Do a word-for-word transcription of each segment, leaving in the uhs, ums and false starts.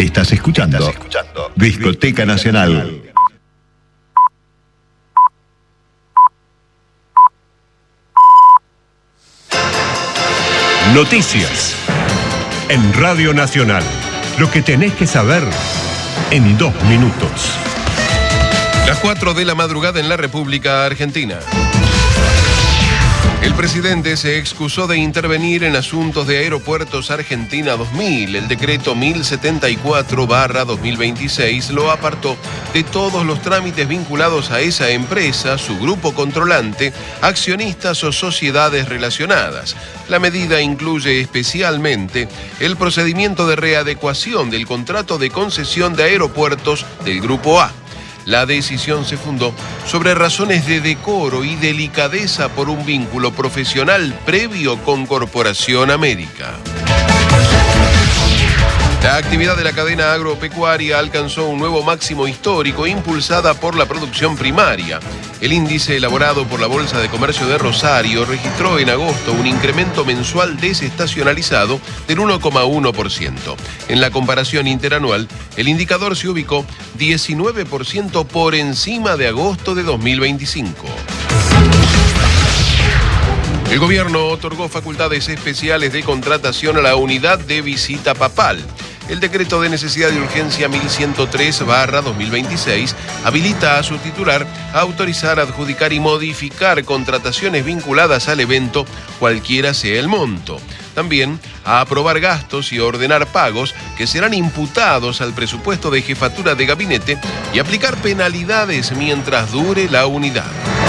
Estás escuchando, Estás escuchando. Discoteca Nacional. Noticias en Radio Nacional. Lo que tenés que saber en dos minutos. Las cuatro de la madrugada en la República Argentina. El presidente se excusó de intervenir en asuntos de Aeropuertos Argentina dos mil. El decreto mil setenta y cuatro barra dos mil veintiséis lo apartó de todos los trámites vinculados a esa empresa, su grupo controlante, accionistas o sociedades relacionadas. La medida incluye especialmente el procedimiento de readecuación del contrato de concesión de aeropuertos del Grupo A. La decisión se fundó sobre razones de decoro y delicadeza por un vínculo profesional previo con Corporación América. La actividad de la cadena agropecuaria alcanzó un nuevo máximo histórico impulsada por la producción primaria. El índice elaborado por la Bolsa de Comercio de Rosario registró en agosto un incremento mensual desestacionalizado del uno coma uno por ciento. En la comparación interanual, el indicador se ubicó diecinueve por ciento por encima de agosto de dos mil veinticinco. El gobierno otorgó facultades especiales de contratación a la unidad de visita papal. El decreto de necesidad y urgencia mil ciento tres barra dos mil veintiséis habilita a su titular a autorizar, adjudicar y modificar contrataciones vinculadas al evento, cualquiera sea el monto. También a aprobar gastos y ordenar pagos que serán imputados al presupuesto de jefatura de gabinete y aplicar penalidades mientras dure la unidad.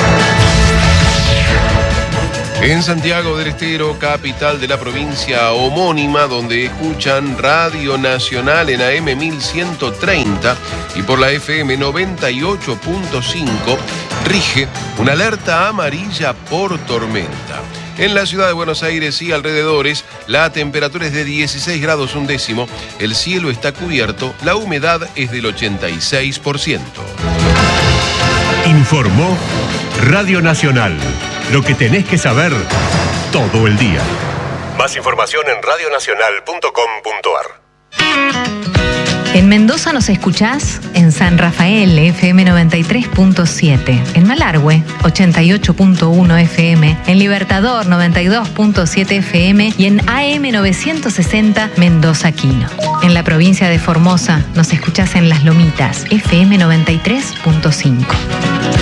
En Santiago del Estero, capital de la provincia homónima, donde escuchan Radio Nacional en A M mil ciento treinta y por la F M noventa y ocho punto cinco, rige una alerta amarilla por tormenta. En la ciudad de Buenos Aires y alrededores, la temperatura es de dieciséis grados un décimo, el cielo está cubierto, la humedad es del ochenta y seis por ciento. Informó Radio Nacional. Lo que tenés que saber todo el día. Más información en radio nacional punto com punto a r. En Mendoza nos escuchás en San Rafael, F M noventa y tres punto siete. En Malargüe, ochenta y ocho punto uno F M. En Libertador, noventa y dos punto siete F M. Y en A M novecientos sesenta, Mendoza Quino. En la provincia de Formosa nos escuchás en Las Lomitas, F M noventa y tres punto cinco.